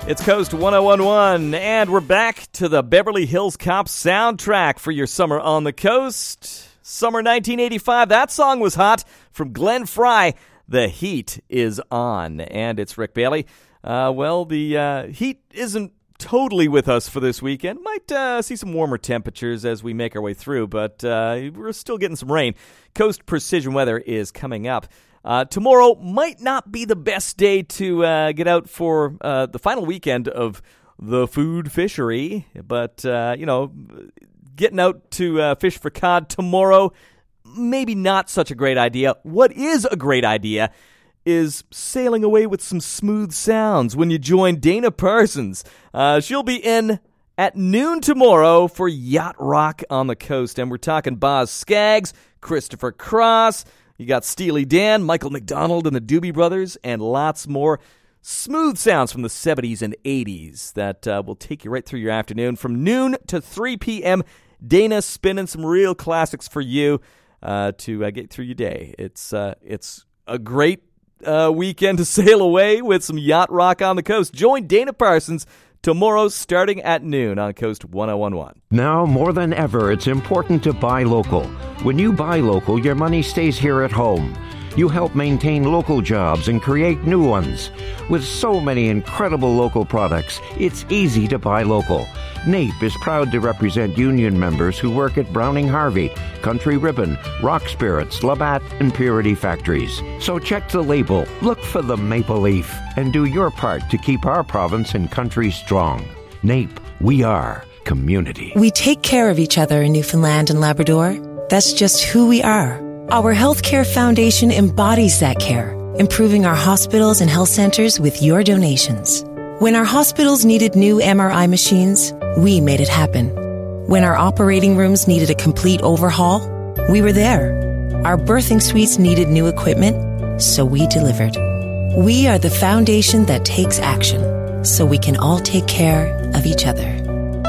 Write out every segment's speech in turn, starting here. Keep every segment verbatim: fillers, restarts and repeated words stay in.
It's Coast one oh one one, and we're back to the Beverly Hills Cop soundtrack for your summer on the coast. Summer nineteen eighty-five, that song was hot from Glenn Frey. The heat is on, and it's Rick Bailey. Uh, well, the uh, heat isn't totally with us for this weekend. Might uh, see some warmer temperatures as we make our way through, but uh, we're still getting some rain. Coast Precision Weather is coming up. Uh, tomorrow might not be the best day to uh, get out for uh, the final weekend of the food fishery, but, uh, you know, getting out to uh, fish for cod tomorrow, maybe not such a great idea. What is a great idea is sailing away with some smooth sounds when you join Dana Parsons. Uh, she'll be in at noon tomorrow for Yacht Rock on the Coast, and we're talking Boz Scaggs, Christopher Cross. You got Steely Dan, Michael McDonald and the Doobie Brothers, and lots more smooth sounds from the seventies and eighties that uh, will take you right through your afternoon. From noon to three p.m., Dana spinning some real classics for you uh, to uh, get through your day. It's uh, it's a great uh, weekend to sail away with some Yacht Rock on the Coast. Join Dana Parsons tomorrow starting at noon on Coast one oh one one. Now more than ever, it's important to buy local. When you buy local, your money stays here at home. You help maintain local jobs and create new ones. With so many incredible local products, it's easy to buy local. NAPE is proud to represent union members who work at Browning Harvey, Country Ribbon, Rock Spirits, Labatt, and Purity Factories. So check the label, look for the maple leaf, and do your part to keep our province and country strong. NAPE, we are community. We take care of each other in Newfoundland and Labrador. That's just who we are. Our Healthcare Foundation embodies that care, improving our hospitals and health centers with your donations. When our hospitals needed new M R I machines, we made it happen. When our operating rooms needed a complete overhaul, we were there. Our birthing suites needed new equipment, so we delivered. We are the foundation that takes action, so we can all take care of each other.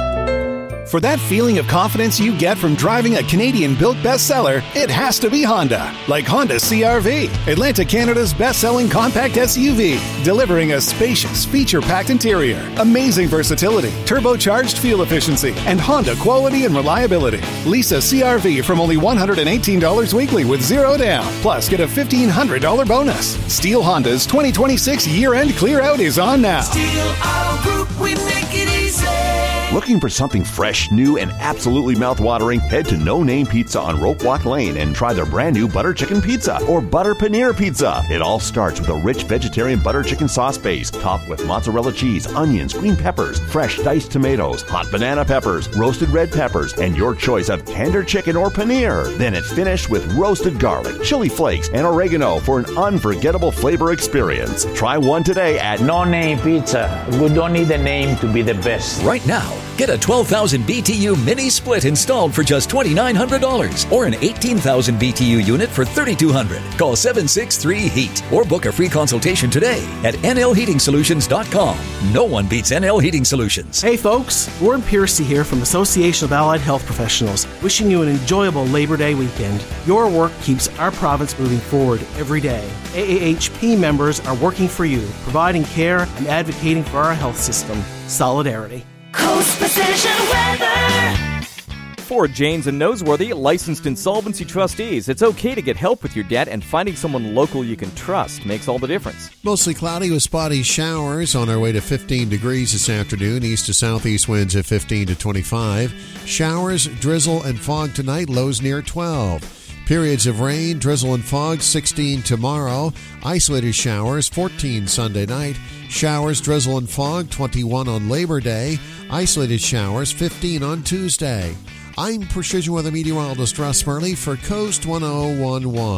For that feeling of confidence you get from driving a Canadian-built bestseller, it has to be Honda. Like Honda C R V, Atlantic Canada's best-selling compact S U V, delivering a spacious, feature-packed interior, amazing versatility, turbocharged fuel efficiency, and Honda quality and reliability. Lease a C R V from only one hundred eighteen dollars weekly with zero down. Plus, get a fifteen hundred dollars bonus. Steel Honda's twenty twenty-six year-end clear-out is on now. Steel Auto Group, we make it easy. Looking for something fresh, new, and absolutely mouth-watering? Head to No Name Pizza on Rope Walk Lane and try their brand new butter chicken pizza or butter paneer pizza. It all starts with a rich vegetarian butter chicken sauce base, topped with mozzarella cheese, onions, green peppers, fresh diced tomatoes, hot banana peppers, roasted red peppers, and your choice of tender chicken or paneer. Then it's finished with roasted garlic, chili flakes, and oregano for an unforgettable flavor experience. Try one today at No Name Pizza. We don't need a name to be the best. Right now, get a twelve thousand B T U mini split installed for just two thousand nine hundred dollars or an eighteen thousand B T U unit for three thousand two hundred dollars. Call seven six three HEAT or book a free consultation today at N L heating solutions dot com. No one beats N L Heating Solutions. Hey folks, Warren Piercy here from Association of Allied Health Professionals, wishing you an enjoyable Labor Day weekend. Your work keeps our province moving forward every day. A A H P members are working for you, providing care and advocating for our health system. Solidarity. Coast Precision Weather. For Janes and Noseworthy, licensed insolvency trustees, it's okay to get help with your debt, and finding someone local you can trust makes all the difference. Mostly cloudy with spotty showers on our way to fifteen degrees this afternoon. East to southeast winds at fifteen to twenty-five. Showers, drizzle, and fog tonight. Lows near twelve. Periods of rain, drizzle, and fog, sixteen tomorrow. Isolated showers, fourteen Sunday night. Showers, drizzle, and fog, twenty-one on Labor Day. Isolated showers, fifteen on Tuesday. I'm Precision Weather meteorologist Russ Murley for Coast one oh one one.